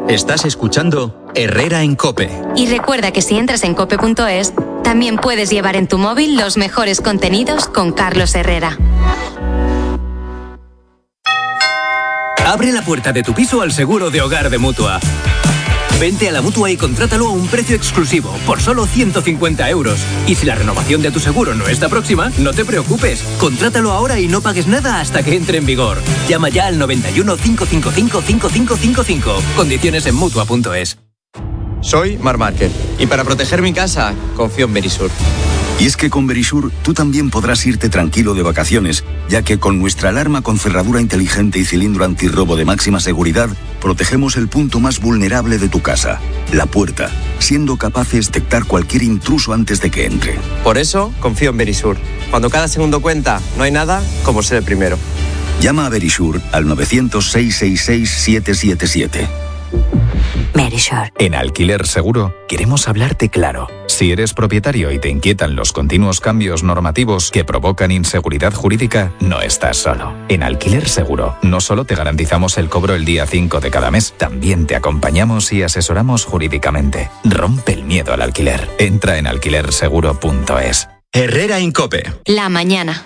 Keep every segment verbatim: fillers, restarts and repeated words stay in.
Estás escuchando Herrera en COPE. Y recuerda que si entras en cope punto es, también puedes llevar en tu móvil los mejores contenidos con Carlos Herrera. Abre la puerta de tu piso al seguro de hogar de Mutua. Vente a la Mutua y contrátalo a un precio exclusivo, por solo ciento cincuenta euros. Y si la renovación de tu seguro no está próxima, no te preocupes. Contrátalo ahora y no pagues nada hasta que entre en vigor. Llama ya al noventa y uno, cinco cinco cinco, cinco cinco cinco cinco. Condiciones en Mutua punto es. Soy Mar Márquez y para proteger mi casa, confío en Verisur. Y es que con Verisur tú también podrás irte tranquilo de vacaciones, ya que con nuestra alarma con cerradura inteligente y cilindro antirrobo de máxima seguridad, protegemos el punto más vulnerable de tu casa, la puerta, siendo capaces de detectar cualquier intruso antes de que entre. Por eso confío en Verisur. Cuando cada segundo cuenta, no hay nada como ser el primero. Llama a Verisur al novecientos, seiscientos sesenta y seis, siete siete siete. Verisur. En Alquiler Seguro queremos hablarte claro. Si eres propietario y te inquietan los continuos cambios normativos que provocan inseguridad jurídica, no estás solo. En Alquiler Seguro no solo te garantizamos el cobro el día cinco de cada mes, también te acompañamos y asesoramos jurídicamente. Rompe el miedo al alquiler. Entra en alquiler seguro punto es. Herrera en COPE. La mañana.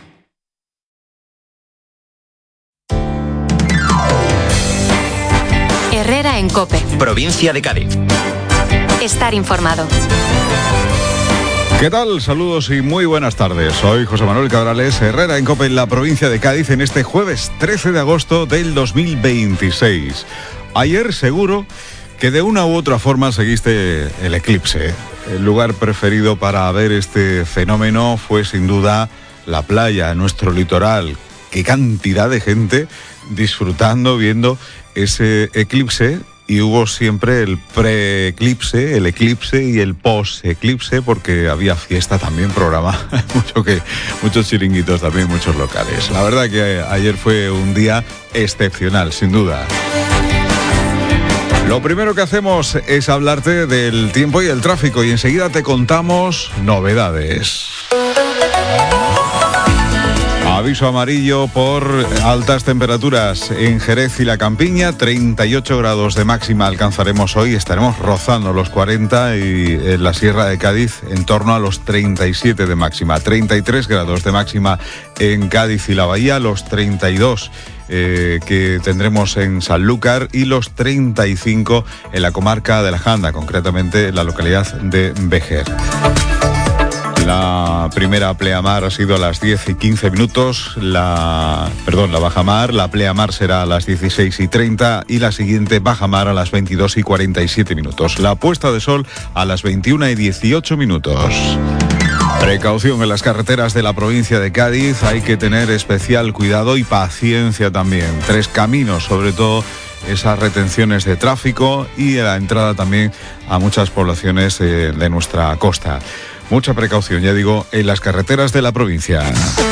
Herrera en COPE. Provincia de Cádiz. Estar informado. ¿Qué tal? Saludos y muy buenas tardes. Soy José Manuel Cabrales, Herrera en COPE en la provincia de Cádiz en este jueves trece de agosto del dos mil veintiséis. Ayer seguro que de una u otra forma seguiste el eclipse. El lugar preferido para ver este fenómeno fue sin duda la playa, nuestro litoral. Qué cantidad de gente disfrutando, viendo ese eclipse. Y hubo siempre el pre-eclipse, el eclipse y el post-eclipse, porque había fiesta también programada, mucho que, muchos chiringuitos también, muchos locales. La verdad que ayer fue un día excepcional, sin duda. Lo primero que hacemos es hablarte del tiempo y el tráfico, y enseguida te contamos novedades. Aviso amarillo por altas temperaturas en Jerez y la Campiña, treinta y ocho grados de máxima alcanzaremos hoy, estaremos rozando los cuarenta y en la Sierra de Cádiz en torno a los treinta y siete de máxima, treinta y tres grados de máxima en Cádiz y la Bahía, los treinta y dos eh, que tendremos en Sanlúcar y los treinta y cinco en la comarca de la Janda, concretamente en la localidad de Vejer. La primera pleamar ha sido a las diez y quince minutos, la, perdón, la bajamar, la pleamar será a las dieciséis y treinta y la siguiente bajamar a las veintidós y cuarenta y siete minutos. La puesta de sol a las veintiuna y dieciocho minutos. Precaución en las carreteras de la provincia de Cádiz, hay que tener especial cuidado y paciencia también. Tres caminos, sobre todo esas retenciones de tráfico y la entrada también a muchas poblaciones de, de nuestra costa. Mucha precaución, ya digo, en las carreteras de la provincia.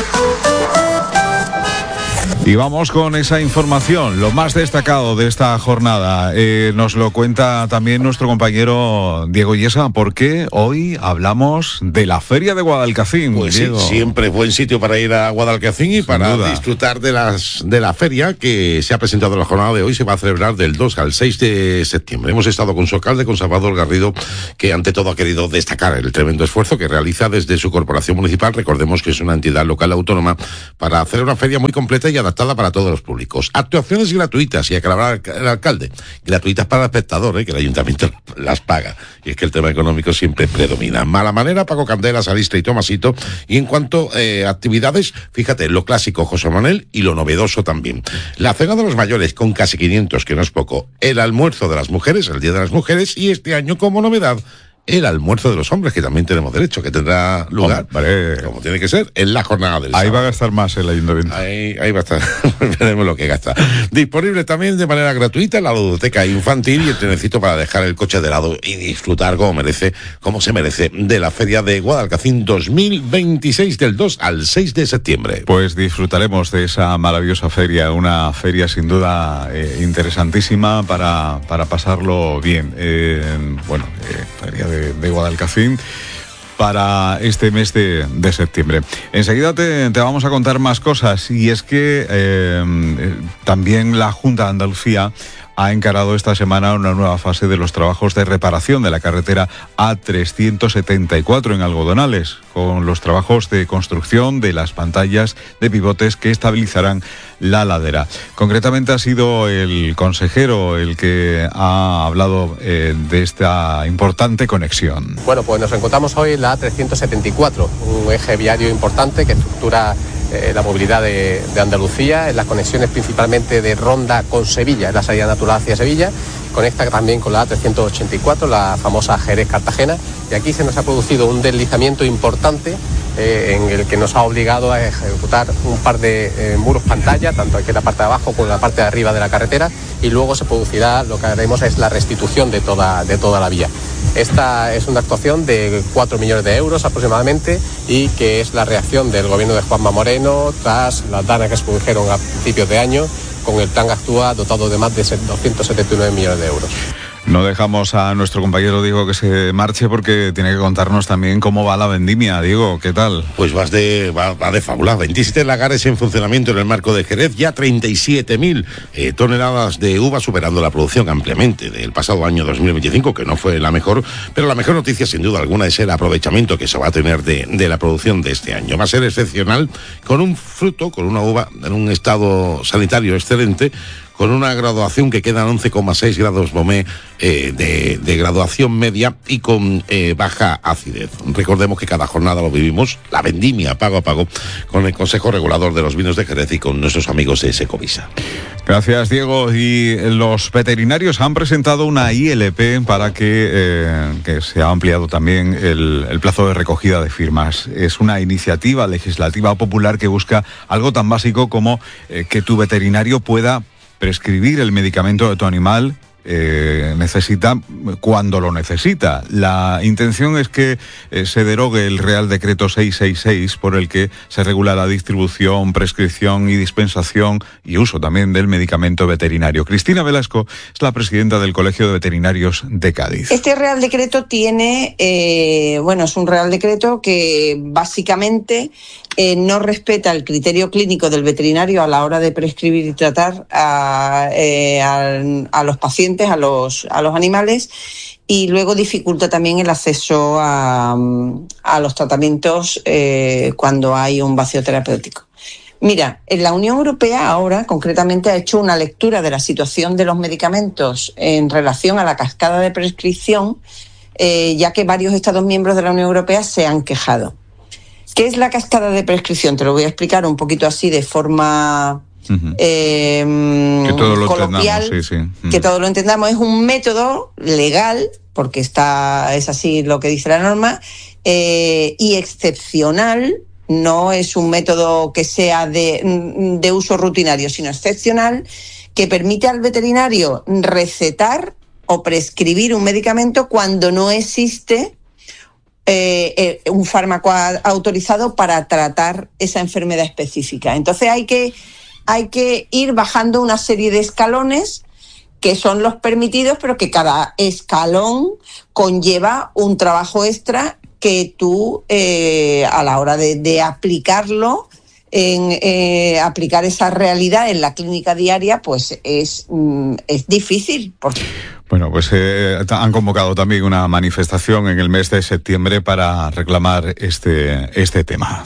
Y vamos con esa información, lo más destacado de esta jornada. Eh, nos lo cuenta también nuestro compañero Diego Yesa, porque hoy hablamos de la Feria de Guadalcacín. Pues Diego. Sí, siempre buen sitio para ir a Guadalcacín y Sin para duda. disfrutar de las de la feria que se ha presentado en la jornada de hoy. Se va a celebrar del dos al seis de septiembre. Hemos estado con su alcalde, con Salvador Garrido, que ante todo ha querido destacar el tremendo esfuerzo que realiza desde su corporación municipal. Recordemos que es una entidad local autónoma para hacer una feria muy completa y adaptada para todos los públicos. Actuaciones gratuitas, y aclarar el alcalde, gratuitas para el espectador, ¿eh? Que el ayuntamiento las paga. Y es que el tema económico siempre predomina. Mala Manera, Paco Candela, Salistra y Tomasito. Y en cuanto a eh, actividades, fíjate, lo clásico José Manuel y lo novedoso también. La cena de los mayores con casi quinientos, que no es poco. El almuerzo de las mujeres, el Día de las Mujeres, y este año como novedad, el almuerzo de los hombres, que también tenemos derecho, que tendrá lugar, Hombre. como tiene que ser, en la jornada del Ahí sábado. va a gastar más el ayuntamiento. Ahí, ahí va a estar, veremos lo que gasta. Disponible también de manera gratuita en la ludoteca infantil y el trenecito para dejar el coche de lado y disfrutar como merece, como se merece, de la Feria de Guadalcacín dos mil veintiséis del dos al seis de septiembre. Pues disfrutaremos de esa maravillosa feria, una feria sin duda eh, interesantísima para, para pasarlo bien. Eh, bueno, eh, feria de de Guadalcacín para este mes de, de septiembre. Enseguida te, te vamos a contar más cosas, y es que eh, también la Junta de Andalucía ha encarado esta semana una nueva fase de los trabajos de reparación de la carretera A trescientos setenta y cuatro en Algodonales, con los trabajos de construcción de las pantallas de pivotes que estabilizarán la ladera. Concretamente ha sido el consejero el que ha hablado eh, de esta importante conexión. Bueno, pues nos encontramos hoy en la A trescientos setenta y cuatro, un eje viario importante que estructura eh, la movilidad de, de Andalucía, en las conexiones principalmente de Ronda con Sevilla, en la salida natural hacia Sevilla. Conecta también con la A trescientos ochenta y cuatro, la famosa Jerez-Cartagena, y aquí se nos ha producido un deslizamiento importante eh, en el que nos ha obligado a ejecutar un par de eh, muros pantalla, tanto aquí en la parte de abajo como en la parte de arriba de la carretera, y luego se producirá, lo que haremos es la restitución de toda, de toda la vía. Esta es una actuación de cuatro millones de euros aproximadamente y que es la reacción del gobierno de Juanma Moreno tras las daños que se produjeron a principios de año, con el plan Actúa dotado de más de doscientos setenta y nueve millones de euros. No dejamos a nuestro compañero Diego que se marche porque tiene que contarnos también cómo va la vendimia. Diego, ¿qué tal? Pues vas de, va, va de fábula. veintisiete lagares en funcionamiento en el marco de Jerez, ya treinta y siete mil eh, toneladas de uva, superando la producción ampliamente del pasado año dos mil veinticinco, que no fue la mejor, pero la mejor noticia sin duda alguna es el aprovechamiento que se va a tener de, de la producción de este año. Va a ser excepcional, con un fruto, con una uva en un estado sanitario excelente, con una graduación que quedan once coma seis grados Bomé eh, de, de graduación media y con eh, baja acidez. Recordemos que cada jornada lo vivimos, la vendimia pago a pago, con el Consejo Regulador de los Vinos de Jerez y con nuestros amigos de Secovisa. Gracias, Diego. Y los veterinarios han presentado una I L P para que, eh, que se ha ampliado también el, el plazo de recogida de firmas. Es una iniciativa legislativa popular que busca algo tan básico como eh, que tu veterinario pueda prescribir el medicamento de tu animal eh, necesita cuando lo necesita. La intención es que eh, se derogue el Real Decreto seiscientos sesenta y seis por el que se regula la distribución, prescripción y dispensación y uso también del medicamento veterinario. Cristina Velasco es la presidenta del Colegio de Veterinarios de Cádiz. Este Real Decreto tiene, eh, bueno, es un Real Decreto que básicamente eh, no respeta el criterio clínico del veterinario a la hora de prescribir y tratar a, eh, a, a los pacientes, a los, a los animales, y luego dificulta también el acceso a, a los tratamientos eh, cuando hay un vacío terapéutico. Mira, en la Unión Europea ahora concretamente ha hecho una lectura de la situación de los medicamentos en relación a la cascada de prescripción, eh, ya que varios Estados miembros de la Unión Europea se han quejado. ¿Qué es la cascada de prescripción? Te lo voy a explicar un poquito así de forma uh-huh. eh, que todo lo coloquial, entendamos, sí, sí. Uh-huh. que todo lo entendamos. Es un método legal, porque está es así lo que dice la norma, eh, y excepcional. No es un método que sea de, de uso rutinario, sino excepcional, que permite al veterinario recetar o prescribir un medicamento cuando no existe eh, eh, un fármaco autorizado para tratar esa enfermedad específica. Entonces hay que, hay que ir bajando una serie de escalones que son los permitidos, pero que cada escalón conlleva un trabajo extra que tú, eh, a la hora de, de aplicarlo, en eh, aplicar esa realidad en la clínica diaria, pues es, mm, es difícil. Porque... Bueno, pues eh, han convocado también una manifestación en el mes de septiembre para reclamar este, este tema.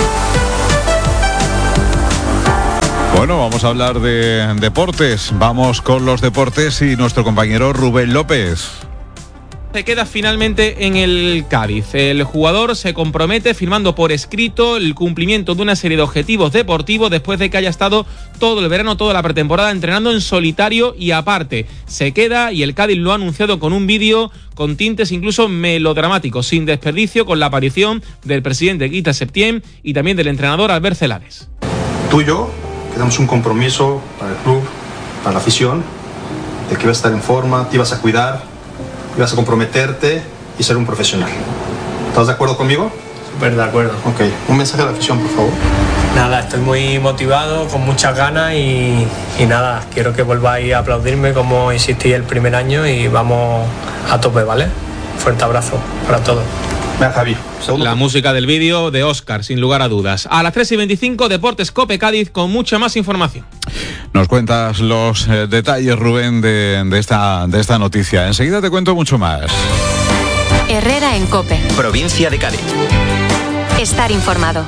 Bueno, vamos a hablar de deportes. Vamos con los deportes y nuestro compañero Rubén López. Se queda finalmente en el Cádiz. El jugador se compromete firmando por escrito el cumplimiento de una serie de objetivos deportivos después de que haya estado todo el verano, toda la pretemporada entrenando en solitario y aparte. Se queda y el Cádiz lo ha anunciado con un vídeo con tintes incluso melodramáticos, sin desperdicio, con la aparición del presidente Guita Septién y también del entrenador Albert Celares. Tú y yo quedamos un compromiso para el club, para la afición, de que ibas a estar en forma, te ibas a cuidar, ibas a comprometerte y ser un profesional. ¿Estás de acuerdo conmigo? Súper de acuerdo. Ok, un mensaje a la afición, por favor. Nada, estoy muy motivado, con muchas ganas y, y nada, quiero que volváis a aplaudirme como hicisteis el primer año y vamos a tope, ¿vale? Fuerte abrazo para todos. Venga, Javi. La música del vídeo de Óscar, sin lugar a dudas. A las tres y veinticinco, Deportes Cope Cádiz con mucha más información. Nos cuentas los eh, detalles, Rubén, de, de, esta, de esta noticia. Enseguida te cuento mucho más. Herrera en COPE. Provincia de Cádiz. Estar informado.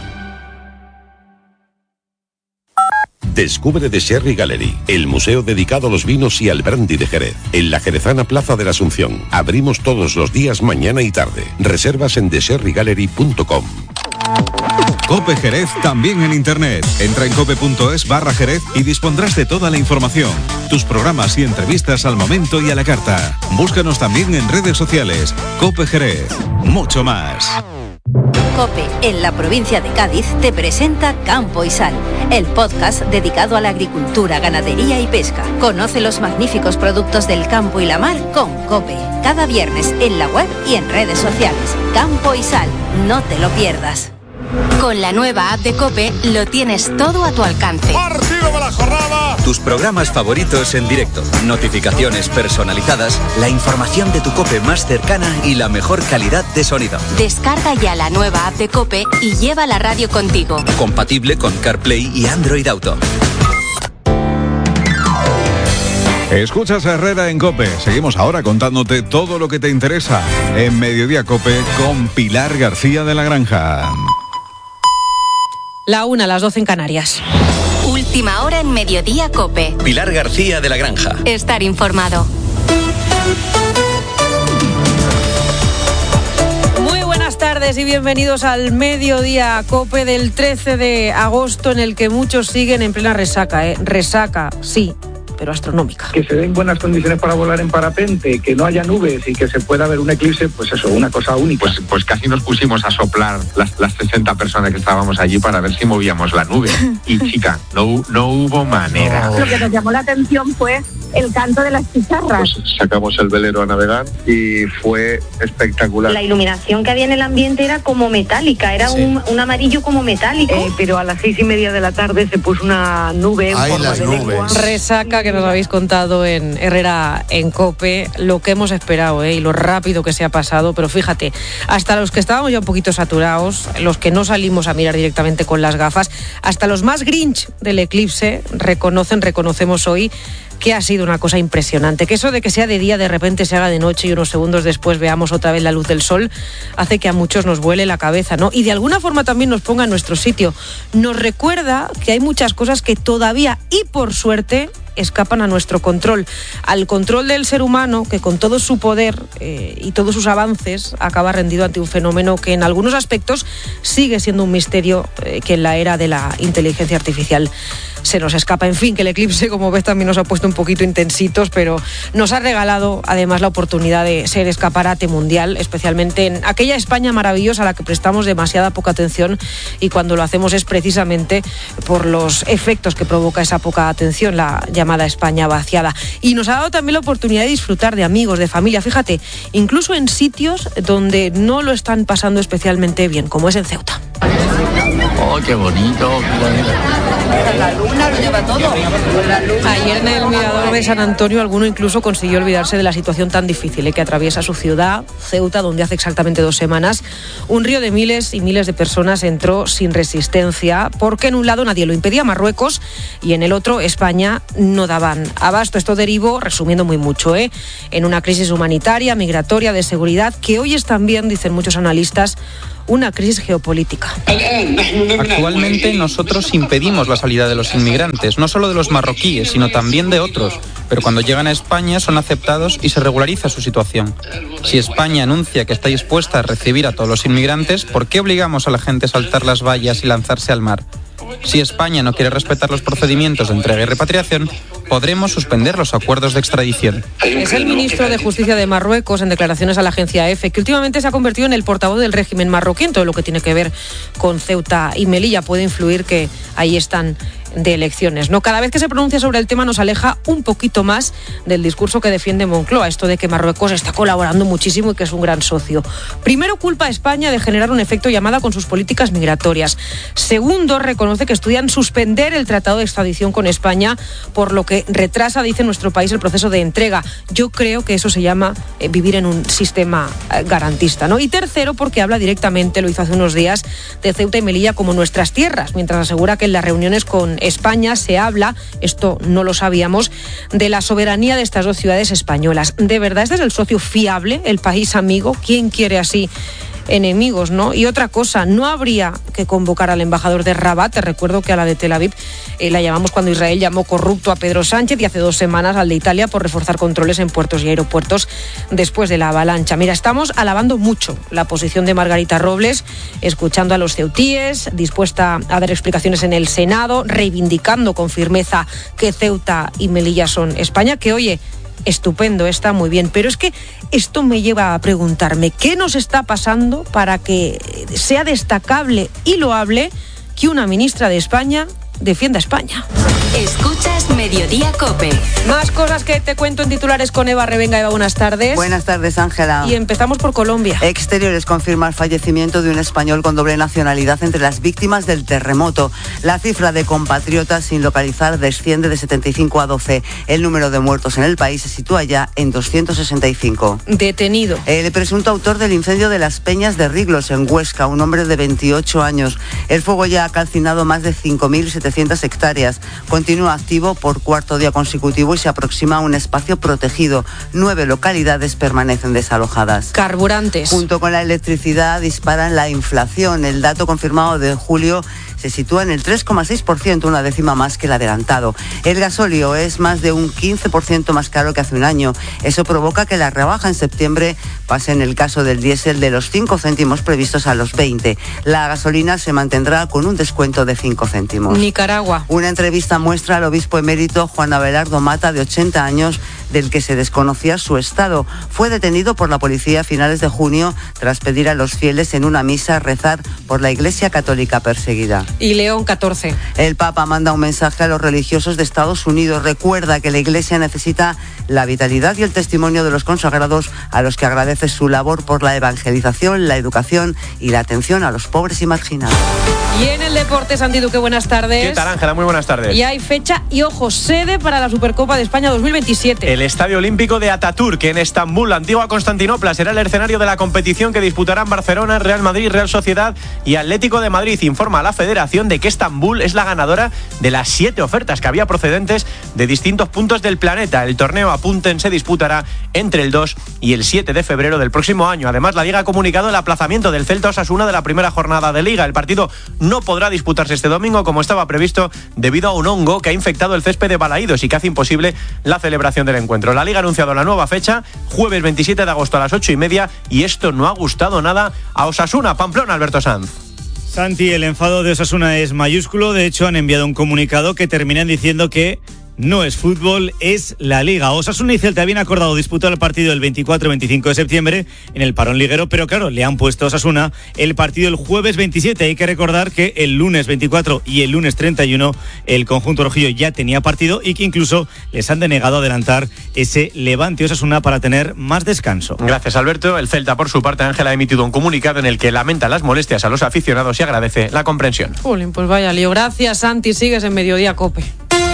Descubre The Sherry Gallery, el museo dedicado a los vinos y al brandy de Jerez, en la jerezana Plaza de la Asunción. Abrimos todos los días, mañana y tarde. Reservas en the sherry gallery punto com. COPE Jerez también en internet. Entra en cope.es barra Jerez y dispondrás de toda la información. Tus programas y entrevistas al momento y a la carta. Búscanos también en redes sociales. COPE Jerez. Mucho más. COPE, en la provincia de Cádiz, te presenta Campo y Sal, el podcast dedicado a la agricultura, ganadería y pesca. Conoce los magníficos productos del campo y la mar con COPE. Cada viernes en la web y en redes sociales. Campo y Sal, no te lo pierdas. Con la nueva app de COPE lo tienes todo a tu alcance. ¡Partido de la jornada! Tus programas favoritos en directo, notificaciones personalizadas, la información de tu COPE más cercana y la mejor calidad de sonido. Descarga ya la nueva app de COPE y lleva la radio contigo. Compatible con CarPlay y Android Auto. Escuchas a Herrera en COPE. Seguimos ahora contándote todo lo que te interesa en Mediodía COPE con Pilar García de la Granja. La una, las doce en Canarias. Última hora en Mediodía COPE. Pilar García de la Granja. Estar informado. Muy buenas tardes y bienvenidos al Mediodía COPE del trece de agosto, en el que muchos siguen en plena resaca, ¿eh? Resaca, sí, pero astronómica. Que se den buenas condiciones para volar en parapente, que no haya nubes y que se pueda ver un eclipse, pues eso, una cosa única. Pues, pues casi nos pusimos a soplar las, las sesenta personas que estábamos allí para ver si movíamos la nube. Y chica, no, no hubo manera. Lo que nos llamó la atención fue el canto de las chicharras. Pues sacamos el velero a navegar y fue espectacular. La iluminación que había en el ambiente era como metálica, era sí. un, un amarillo como metálico. Eh, pero a las seis y media de la tarde se puso una nube en Ay, forma de lengua. Resaca que nos habéis contado en Herrera en COPE, lo que hemos esperado, ¿eh? Y lo rápido que se ha pasado, pero fíjate, hasta los que estábamos ya un poquito saturados, los que no salimos a mirar directamente con las gafas, hasta los más grinch del eclipse reconocen, reconocemos hoy que ha sido una cosa impresionante, que eso de que sea de día de repente se haga de noche y unos segundos después veamos otra vez la luz del sol, hace que a muchos nos vuele la cabeza, ¿no? Y de alguna forma también nos ponga en nuestro sitio. Nos recuerda que hay muchas cosas que todavía, y por suerte, escapan a nuestro control, al control del ser humano, que con todo su poder eh, y todos sus avances acaba rendido ante un fenómeno que en algunos aspectos sigue siendo un misterio, eh, que en la era de la inteligencia artificial se nos escapa. En fin, que el eclipse, como ves, también nos ha puesto un poquito intensitos, pero nos ha regalado además la oportunidad de ser escaparate mundial, especialmente en aquella España maravillosa a la que prestamos demasiada poca atención, y cuando lo hacemos es precisamente por los efectos que provoca esa poca atención, la llamada España vaciada. Y nos ha dado también la oportunidad de disfrutar de amigos, de familia, fíjate, incluso en sitios donde no lo están pasando especialmente bien, como es en Ceuta. ¡Oh, qué bonito! La luna lo lleva todo. Ayer en el mirador de San Antonio alguno incluso consiguió olvidarse de la situación tan difícil, ¿eh? que atraviesa su ciudad, Ceuta, donde hace exactamente dos semanas un río de miles y miles de personas entró sin resistencia, porque en un lado nadie lo impedía, Marruecos, y en el otro España no daban abasto. Esto derivó, resumiendo muy mucho, ¿eh? en una crisis humanitaria, migratoria, de seguridad, que hoy es también, dicen muchos analistas, una crisis geopolítica. Actualmente nosotros impedimos la salida de los inmigrantes, no solo de los marroquíes, sino también de otros, pero cuando llegan a España son aceptados y se regulariza su situación. Si España anuncia que está dispuesta a recibir a todos los inmigrantes, ¿por qué obligamos a la gente a saltar las vallas y lanzarse al mar? Si España no quiere respetar los procedimientos de entrega y repatriación, podremos suspender los acuerdos de extradición. Es el ministro de Justicia de Marruecos, en declaraciones a la agencia EFE, que últimamente se ha convertido en el portavoz del régimen marroquí en todo lo que tiene que ver con Ceuta y Melilla. Puede influir que ahí están de elecciones, ¿no? Cada vez que se pronuncia sobre el tema nos aleja un poquito más del discurso que defiende Moncloa, esto de que Marruecos está colaborando muchísimo y que es un gran socio. Primero, culpa a España de generar un efecto llamada con sus políticas migratorias. Segundo, reconoce que estudian suspender el tratado de extradición con España, por lo que retrasa, dice, nuestro país el proceso de entrega. Yo creo que eso se llama eh, vivir en un sistema eh, garantista, ¿no? Y tercero, porque habla directamente, lo hizo hace unos días, de Ceuta y Melilla como nuestras tierras, mientras asegura que en las reuniones con España se habla, esto no lo sabíamos, de la soberanía de estas dos ciudades españolas. ¿De verdad este es el socio fiable, el país amigo? ¿Quién quiere así enemigos, no? Y otra cosa, no habría que convocar al embajador de Rabat. Te recuerdo que a la de Tel Aviv eh, la llamamos cuando Israel llamó corrupto a Pedro Sánchez, y hace dos semanas al de Italia por reforzar controles en puertos y aeropuertos después de la avalancha. Mira, estamos alabando mucho la posición de Margarita Robles, escuchando a los ceutíes, dispuesta a dar explicaciones en el Senado, reivindicando con firmeza que Ceuta y Melilla son España, que oye, estupendo, está muy bien, pero es que esto me lleva a preguntarme ¿qué nos está pasando para que sea destacable y loable que una ministra de España defienda a España? Escuchas Mediodía COPE. Más cosas que te cuento en titulares con Eva Revenga. Eva, buenas tardes. Buenas tardes, Ángela. Y empezamos por Colombia. Exteriores confirma el fallecimiento de un español con doble nacionalidad entre las víctimas del terremoto. La cifra de compatriotas sin localizar desciende de setenta y cinco a doce. El número de muertos en el país se sitúa ya en doscientos sesenta y cinco. Detenido. El presunto autor del incendio de las Peñas de Riglos, en Huesca, un hombre de veintiocho años. El fuego ya ha calcinado más de cinco mil setecientas hectáreas. Continúa activo por cuarto día consecutivo y se aproxima a un espacio protegido. Nueve localidades permanecen desalojadas. Carburantes. Junto con la electricidad disparan la inflación. El dato confirmado de julio se sitúa en el tres coma seis por ciento, una décima más que el adelantado. El gasóleo es más de un quince por ciento más caro que hace un año. Eso provoca que la rebaja en septiembre pase, en el caso del diésel, de los cinco céntimos previstos a los veinte. La gasolina se mantendrá con un descuento de cinco céntimos. Nicaragua. Una entrevista muestra al obispo emérito Juan Abelardo Mata, de ochenta años, del que se desconocía su estado. Fue detenido por la policía a finales de junio tras pedir a los fieles en una misa rezar por la Iglesia Católica perseguida. Y León catorce. El Papa manda un mensaje a los religiosos de Estados Unidos. Recuerda que la Iglesia necesita la vitalidad y el testimonio de los consagrados, a los que agradece su labor por la evangelización, la educación y la atención a los pobres y marginados. Y en el deporte, Santi Duque, buenas tardes. ¿Qué tal, Ángela? Muy buenas tardes. Y hay fecha y, ojo, sede para la Supercopa de España dos mil veintisiete. El Estadio Olímpico de Atatürk, en Estambul, la antigua Constantinopla, será el escenario de la competición que disputarán Barcelona, Real Madrid, Real Sociedad y Atlético de Madrid. Informa a la Federación de que Estambul es la ganadora de las siete ofertas que había procedentes de distintos puntos del planeta. El torneo, apunten, se disputará entre el dos y el siete de febrero del próximo año. Además, la Liga ha comunicado el aplazamiento del Celta Osasuna de la primera jornada de Liga. El partido no podrá disputarse este domingo como estaba previsto debido a un hongo que ha infectado el césped de Balaídos y que hace imposible la celebración del encuentro. La Liga ha anunciado la nueva fecha, jueves veintisiete de agosto a las ocho y media, y esto no ha gustado nada a Osasuna. Pamplona, Alberto Sanz. Santi, el enfado de Osasuna es mayúsculo. De hecho, han enviado un comunicado que terminan diciendo que no es fútbol, es la Liga. Osasuna y Celta habían acordado disputar el partido el veinticuatro y veinticinco de septiembre en el parón liguero, pero claro, le han puesto a Osasuna el partido el jueves veintisiete. Hay que recordar que el lunes veinticuatro y el lunes treinta y uno el conjunto rojillo ya tenía partido y que incluso les han denegado adelantar ese Levante Osasuna para tener más descanso. Gracias, Alberto. El Celta, por su parte, Ángela, ha emitido un comunicado en el que lamenta las molestias a los aficionados y agradece la comprensión. Jolín, pues vaya lío. Gracias, Santi. Sigues en Mediodía COPE.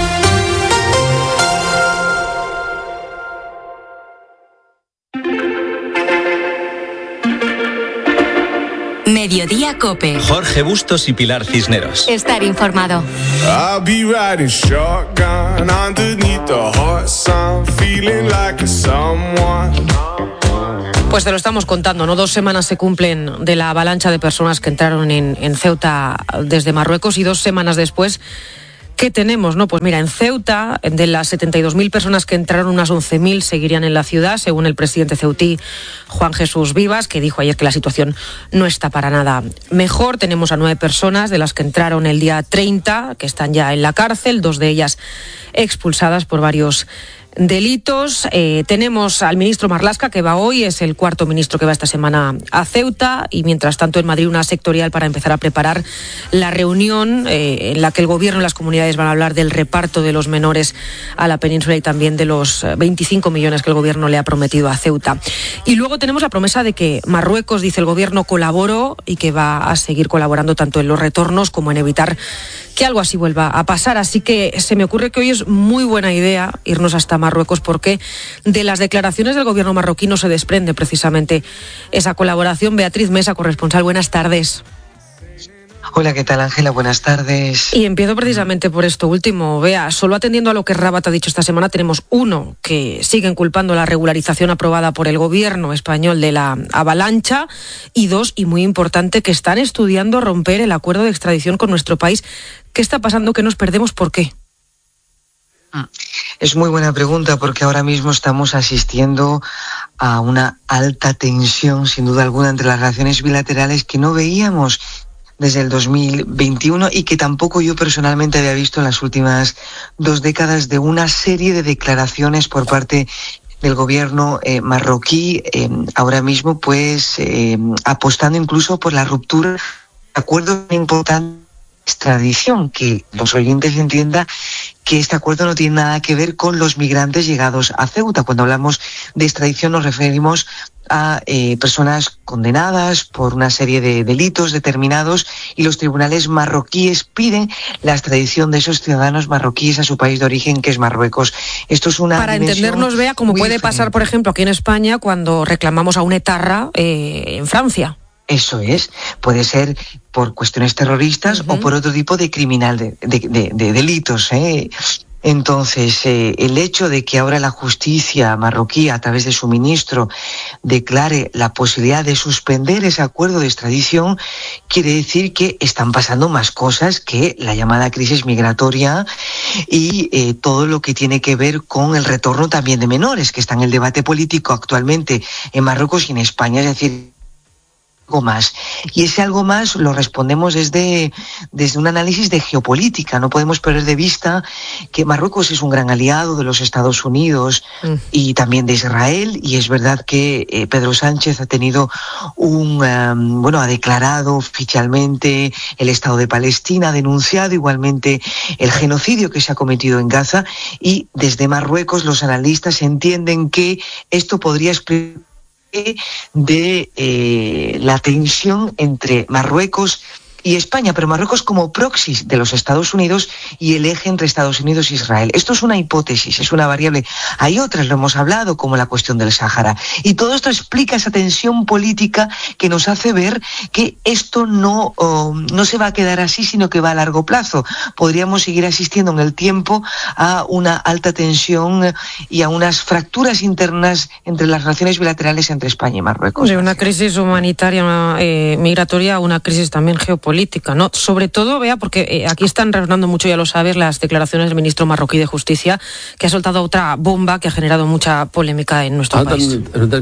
Mediodía COPE. Jorge Bustos y Pilar Cisneros. Estar informado. I'll be riding shotgun underneath the hot sun, feeling like a someone. Pues te lo estamos contando, ¿no? Dos semanas se cumplen de la avalancha de personas que entraron en, en Ceuta desde Marruecos, y dos semanas después, ¿qué tenemos, no? Pues mira, en Ceuta, de las setenta y dos mil personas que entraron, unas once mil seguirían en la ciudad, según el presidente ceutí, Juan Jesús Vivas, que dijo ayer que la situación no está para nada mejor. Tenemos a nueve personas de las que entraron el día treinta, que están ya en la cárcel, dos de ellas expulsadas por varios delitos. Eh, tenemos al ministro Marlaska, que va hoy, es el cuarto ministro que va esta semana a Ceuta, y mientras tanto en Madrid una sectorial para empezar a preparar la reunión eh, en la que el gobierno y las comunidades van a hablar del reparto de los menores a la península y también de los veinticinco millones que el gobierno le ha prometido a Ceuta. Y luego tenemos la promesa de que Marruecos, dice el gobierno, colaboró y que va a seguir colaborando tanto en los retornos como en evitar que algo así vuelva a pasar. Así que se me ocurre que hoy es muy buena idea irnos hasta Marruecos, porque de las declaraciones del gobierno marroquí no se desprende precisamente esa colaboración. Beatriz Mesa, corresponsal, buenas tardes. Hola, ¿qué tal, Ángela? Buenas tardes. Y empiezo precisamente por esto último. Vea, solo atendiendo a lo que Rabat ha dicho esta semana, tenemos uno, que siguen culpando la regularización aprobada por el gobierno español de la avalancha, y dos, y muy importante, que están estudiando romper el acuerdo de extradición con nuestro país. ¿Qué está pasando? ¿Qué nos perdemos? ¿Por qué? Es muy buena pregunta, porque ahora mismo estamos asistiendo a una alta tensión, sin duda alguna, entre las relaciones bilaterales que no veíamos desde el dos mil veintiuno y que tampoco yo personalmente había visto en las últimas dos décadas, de una serie de declaraciones por parte del gobierno eh, marroquí, eh, ahora mismo pues eh, apostando incluso por la ruptura de acuerdos importantes de extradición, que los oyentes entiendan que este acuerdo no tiene nada que ver con los migrantes llegados a Ceuta. Cuando hablamos de extradición nos referimos a eh, personas condenadas por una serie de delitos determinados, y los tribunales marroquíes piden la extradición de esos ciudadanos marroquíes a su país de origen, que es Marruecos. Esto es una Para entendernos, vea, como puede diferente. pasar, por ejemplo, aquí en España cuando reclamamos a un etarra eh, en Francia. Eso es, puede ser por cuestiones terroristas uh-huh. o por otro tipo de criminal, de, de, de, de delitos, ¿eh? Entonces, eh, el hecho de que ahora la justicia marroquí, a través de su ministro, declare la posibilidad de suspender ese acuerdo de extradición, quiere decir que están pasando más cosas que la llamada crisis migratoria y eh, todo lo que tiene que ver con el retorno también de menores, que está en el debate político actualmente en Marruecos y en España. Es decir, algo más. Y ese algo más lo respondemos desde, desde un análisis de geopolítica. No podemos perder de vista que Marruecos es un gran aliado de los Estados Unidos mm. y también de Israel, y es verdad que eh, Pedro Sánchez ha tenido un, um, bueno, ha declarado oficialmente el Estado de Palestina, ha denunciado igualmente el genocidio que se ha cometido en Gaza, y desde Marruecos los analistas entienden que esto podría explicar de eh, la tensión entre Marruecos y España, pero Marruecos como proxy de los Estados Unidos y el eje entre Estados Unidos e Israel. Esto es una hipótesis, es una variable. Hay otras, lo hemos hablado, como la cuestión del Sáhara. Y todo esto explica esa tensión política que nos hace ver que esto no, oh, no se va a quedar así, sino que va a largo plazo. Podríamos seguir asistiendo en el tiempo a una alta tensión y a unas fracturas internas entre las relaciones bilaterales entre España y Marruecos. De una crisis humanitaria, una, eh, migratoria, una crisis también geopolítica. Política, ¿no? Sobre todo, vea, porque eh, aquí están resonando mucho, ya lo sabes, las declaraciones del ministro marroquí de Justicia, que ha soltado otra bomba que ha generado mucha polémica en nuestro país.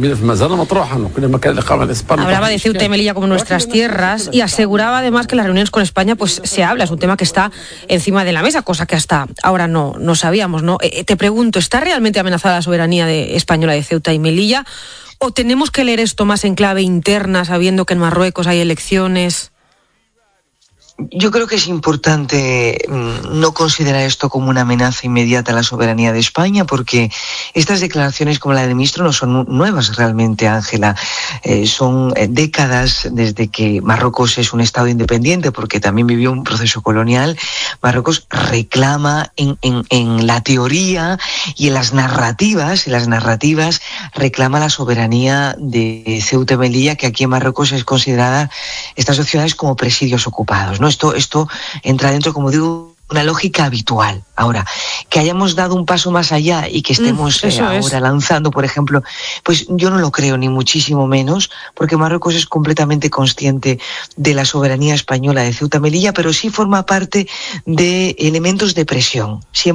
Hablaba de Ceuta y Melilla como nuestras tierras y aseguraba además que las reuniones con España pues se habla, es un tema que está encima de la mesa, cosa que hasta ahora no, no sabíamos, ¿no? Eh, te pregunto, ¿está realmente amenazada la soberanía de, española de Ceuta y Melilla? ¿O tenemos que leer esto más en clave interna, sabiendo que en Marruecos hay elecciones? Yo creo que es importante no considerar esto como una amenaza inmediata a la soberanía de España, porque estas declaraciones como la del ministro no son nuevas realmente, Ángela. Eh, son décadas desde que Marruecos es un Estado independiente, porque también vivió un proceso colonial. Marruecos reclama en, en, en la teoría y en las narrativas, en las narrativas reclama la soberanía de Ceuta y Melilla, que aquí en Marruecos es considerada estas dos ciudades como presidios ocupados, ¿no? Esto, esto entra dentro, como digo, una lógica habitual. Ahora, que hayamos dado un paso más allá y que estemos mm, eh, ahora es. lanzando, por ejemplo, pues yo no lo creo, ni muchísimo menos, porque Marruecos es completamente consciente de la soberanía española de Ceuta y Melilla, pero sí forma parte de elementos de presión. Siempre